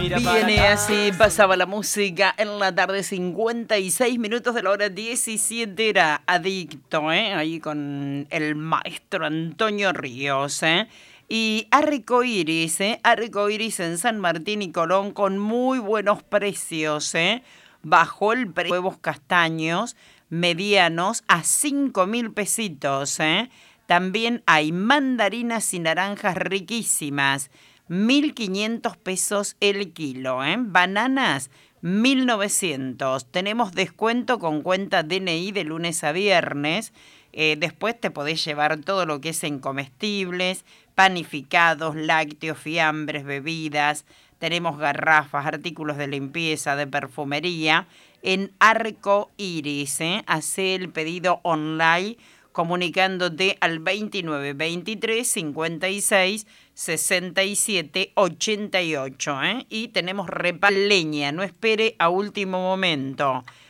Viene así, pasaba la música en la tarde, 56 minutos de la hora 17, era Adicto, ahí con el maestro Antonio Ríos, Y Arcoiris, Arcoiris en San Martín y Colón con muy buenos precios, Bajó el precio de huevos castaños medianos a 5.000 pesitos, También hay mandarinas y naranjas riquísimas, 1.500 pesos el kilo, Bananas, 1.900. Tenemos descuento con cuenta DNI de lunes a viernes. Después te podés llevar todo lo que es en comestibles, panificados, lácteos, fiambres, bebidas. Tenemos garrafas, artículos de limpieza, de perfumería. En Arcoiris, Hacé el pedido online comunicándote al 29 23 56 67 88, Y tenemos leña, no espere a último momento.